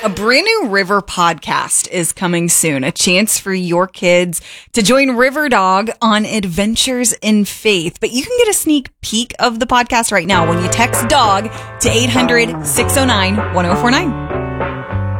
A brand new River podcast is coming soon. A chance for your kids to join River Dog on adventures in faith. But you can get a sneak peek of the podcast right now when you text DOG to 800-609-1049.